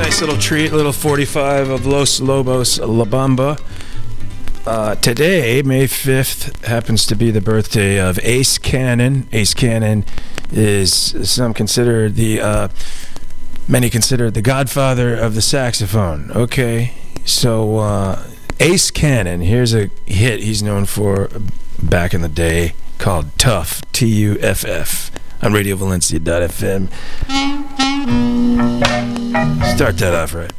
Nice little treat, little 45 of Los Lobos La Bamba. Today, May 5th, happens to be the birthday of Ace Cannon. Ace Cannon is many consider the godfather of the saxophone. Okay, so Ace Cannon, here's a hit he's known for back in the day called Tuff, Tuff, on RadioValencia.fm. Start that off right.